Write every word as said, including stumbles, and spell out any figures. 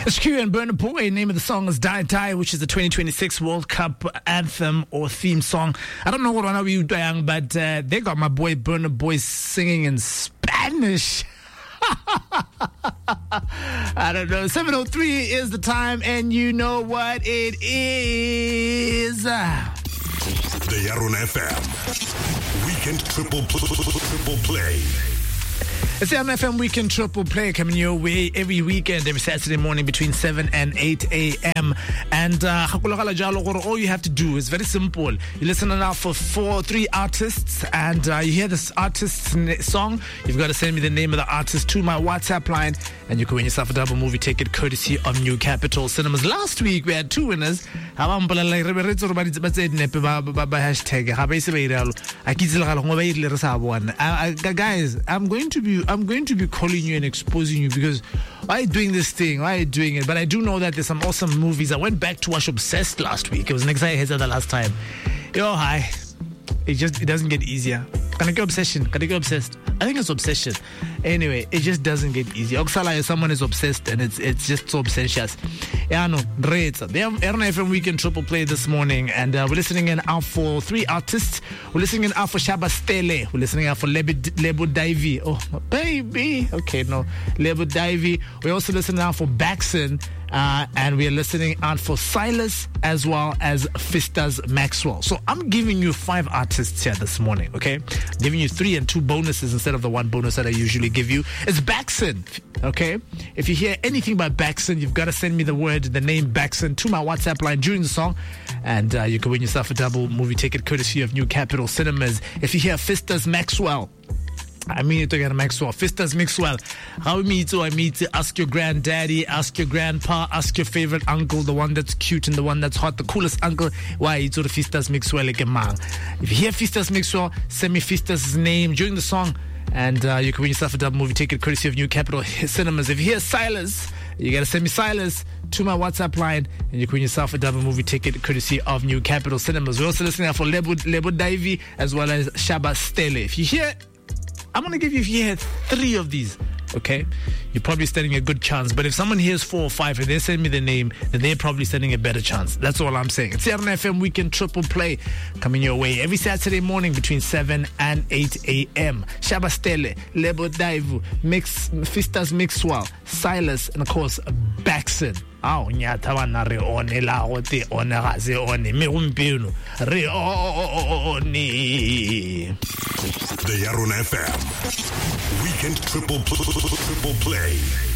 H Q and Burna Boy, name of the song is Die Die, which is the twenty twenty-six World Cup anthem or theme song. I don't know what one of you doing, but uh, they got my boy Burna Boy singing in Spanish. I don't know. seven oh three is the time, and you know what it is. The Yarun F M Weekend Triple Triple Play. It's the Yarun F M Weekend Triple Play coming your way every weekend, every Saturday morning between seven and eight a.m. And uh, all you have to do is very simple. You listen now for four, three artists, and uh, you hear this artist's song. You've got to send me the name of the artist to my WhatsApp line, and you can win yourself a double movie ticket courtesy of New Capital Cinemas. Last week we had two winners. Guys, I'm going to be I'm going to be calling you and exposing you because why are you doing this thing? Why are you doing it? But I do know that there's some awesome movies. I went back to watch Obsessed last week. It was next time the last time. Yo, hi. It just it doesn't get easier. Can I get obsession? Can I get obsessed? I think it's obsession. Anyway, it just doesn't get easier. Oksala, someone is obsessed and it's it's just so obsessious. Yeah, no, great. They have Yarun F M Weekend Triple Play this morning, and uh, we're listening in out for three artists. We're listening in out for Shaba Stele. We're listening out for Lebo Divey. Oh, baby. Okay, no, Lebo Divey. We're also listening out for Baxon. Uh, and we are listening out for Silas as well as Fistas Maxwell. So I'm giving you five artists here this morning, okay? I'm giving you three and two bonuses instead of the one bonus that I usually give you. It's Baxon, okay? If you hear anything by Baxon, you've got to send me the word, the name Baxon, to my WhatsApp line during the song, and uh, you can win yourself a double movie ticket courtesy of New Capital Cinemas. If you hear Fistas Maxwell, I mean it again, Maxwell. Fistas Maxwell. How meet I meet ask your granddaddy, ask your grandpa, ask your favorite uncle, the one that's cute and the one that's hot, the coolest uncle. Why it's the Fistas Maxwell like a man. If you hear Fistas Maxwell, send me Fistas' name during the song, and uh, you can win yourself a double movie ticket courtesy of New Capital Cinemas. If you hear Silas, you gotta send me Silas to my WhatsApp line, and you can win yourself a double movie ticket courtesy of New Capital Cinemas. We're also listening out for Lebo, Lebo Divey as well as Shaba Stele. If you hear I'm going to give you, if you hear three of these, okay, you're probably standing a good chance. But if someone hears four or five and they send me the name, then they're probably standing a better chance. That's all I'm saying. It's the Yarun F M Weekend Triple Play coming your way every Saturday morning between seven and eight a.m. Shaba Stele, Lebo Divey, Mix, Fistas Maxwell, Silas, and of course, Baxon. Ah, nyata bana re one la go te one ga se one me gompieno re one. The Yarun F M Weekend Triple Triple Play.